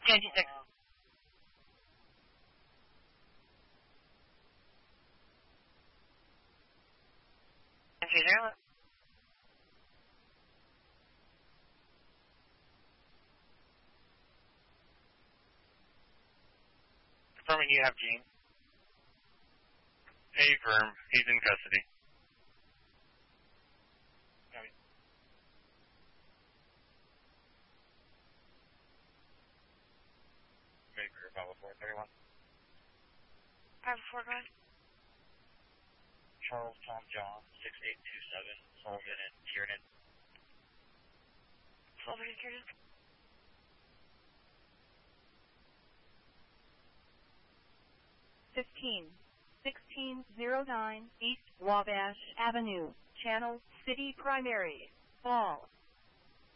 TNT 6. TNT 0. Confirming you have Gene. Hey, firm. He's in custody. Copy. Ready for your Bravo 431. Bravo 4, go ahead. Charles Tom John 6827 Sullivan and Tiernan. Sullivan and Tiernan. 1609 East Wabash Avenue, Channel City Primary. Fall.